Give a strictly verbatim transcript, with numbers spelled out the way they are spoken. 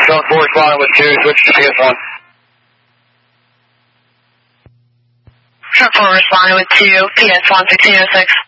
seven four responding with two, switch to P S one. seven four responding with two, P S one sixteen oh six.